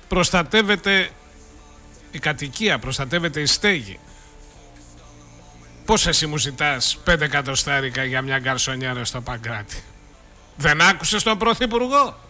προστατεύεται η κατοικία, προστατεύεται η στέγη. Πώς εσύ μου ζητάς 5 εκατοστάρικα για μια γκαρσονιέρα στο Παγκράτη? Δεν άκουσες τον Πρωθυπουργό?